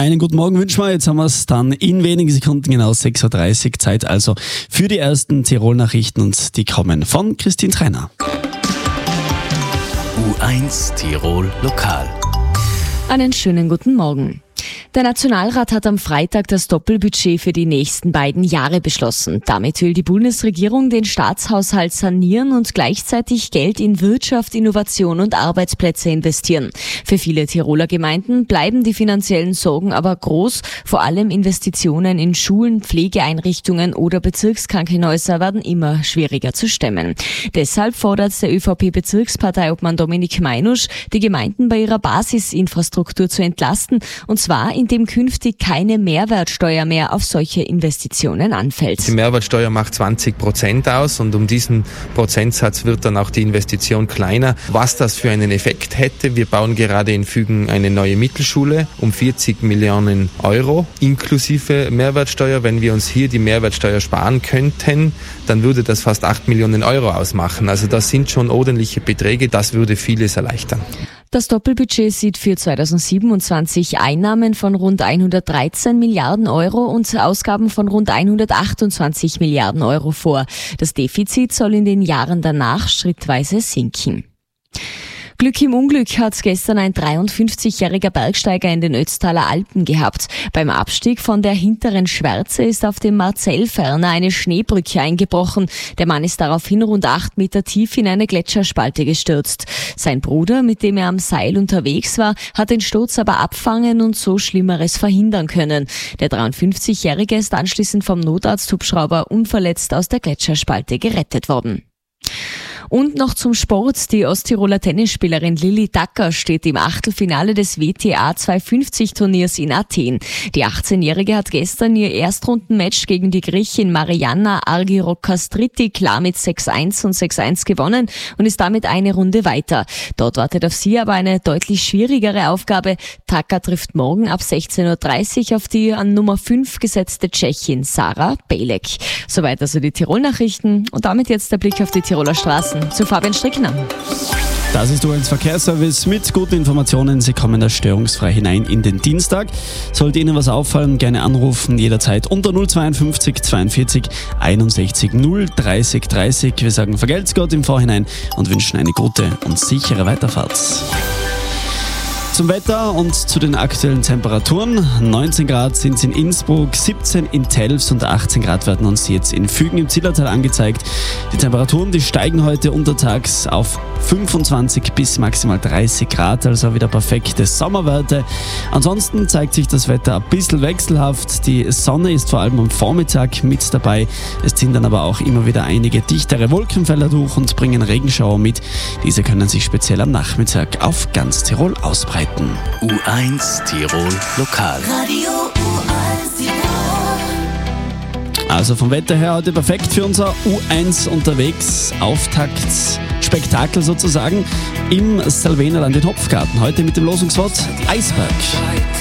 Einen guten Morgen wünschen wir. Jetzt haben wir es dann in wenigen Sekunden, genau 6.30 Uhr, Zeit also für die ersten Tirol-Nachrichten und die kommen von Christine Treiner. U1 Tirol Lokal. Einen schönen guten Morgen. Der Nationalrat hat am Freitag das Doppelbudget für die nächsten beiden Jahre beschlossen. Damit will die Bundesregierung den Staatshaushalt sanieren und gleichzeitig Geld in Wirtschaft, Innovation und Arbeitsplätze investieren. Für viele Tiroler Gemeinden bleiben die finanziellen Sorgen aber groß. Vor allem Investitionen in Schulen, Pflegeeinrichtungen oder Bezirkskrankenhäuser werden immer schwieriger zu stemmen. Deshalb fordert der ÖVP-Bezirksparteiobmann Dominik Meinusch, die Gemeinden bei ihrer Basisinfrastruktur zu entlasten, und zwar indem künftig keine Mehrwertsteuer mehr auf solche Investitionen anfällt. Die Mehrwertsteuer macht 20% aus und um diesen Prozentsatz wird dann auch die Investition kleiner. Was das für einen Effekt hätte, wir bauen gerade in Fügen eine neue Mittelschule um 40 Millionen Euro inklusive Mehrwertsteuer. Wenn wir uns hier die Mehrwertsteuer sparen könnten, dann würde das fast 8 Millionen Euro ausmachen. Also das sind schon ordentliche Beträge, das würde vieles erleichtern. Das Doppelbudget sieht für 2027 Einnahmen von rund 113 Milliarden Euro und Ausgaben von rund 128 Milliarden Euro vor. Das Defizit soll in den Jahren danach schrittweise sinken. Glück im Unglück hat gestern ein 53-jähriger Bergsteiger in den Ötztaler Alpen gehabt. Beim Abstieg von der hinteren Schwärze ist auf dem Marcellferner eine Schneebrücke eingebrochen. Der Mann ist daraufhin rund 8 Meter tief in eine Gletscherspalte gestürzt. Sein Bruder, mit dem er am Seil unterwegs war, hat den Sturz aber abfangen und so Schlimmeres verhindern können. Der 53-jährige ist anschließend vom Notarzthubschrauber unverletzt aus der Gletscherspalte gerettet worden. Und noch zum Sport. Die Osttiroler Tennisspielerin Lilli Dacker steht im Achtelfinale des WTA 250-Turniers in Athen. Die 18-Jährige hat gestern ihr Erstrundenmatch gegen die Griechin Marianna Argyrokastriti klar mit 6-1 und 6-1 gewonnen und ist damit eine Runde weiter. Dort wartet auf sie aber eine deutlich schwierigere Aufgabe. Dacker trifft morgen ab 16.30 Uhr auf die an Nummer 5 gesetzte Tschechin Sara Belek. Soweit also die Tirol-Nachrichten und damit jetzt der Blick auf die Tiroler Straßen zu Fabian Strickner. Das ist U1 Verkehrsservice mit guten Informationen. Sie kommen da störungsfrei hinein in den Dienstag. Sollte Ihnen was auffallen, gerne anrufen, jederzeit unter 052 42 61 030 30. Wir sagen vergelt's Gott im Vorhinein und wünschen eine gute und sichere Weiterfahrt. Zum Wetter und zu den aktuellen Temperaturen. 19 Grad sind es in Innsbruck, 17 in Telfs und 18 Grad werden uns jetzt in Fügen im Zillertal angezeigt. Die Temperaturen, die steigen heute untertags auf 25 bis maximal 30 Grad, also wieder perfekte Sommerwerte. Ansonsten zeigt sich das Wetter ein bisschen wechselhaft. Die Sonne ist vor allem am Vormittag mit dabei. Es ziehen dann aber auch immer wieder einige dichtere Wolkenfelder durch und bringen Regenschauer mit. Diese können sich speziell am Nachmittag auf ganz Tirol ausbreiten. U1 Tirol Lokal. Radio U1 Tirol. Also vom Wetter her heute perfekt für unser U1 unterwegs. Auftaktspektakel sozusagen im Salvenerland in Hopfgarten. Heute mit dem Losungswort Eisberg.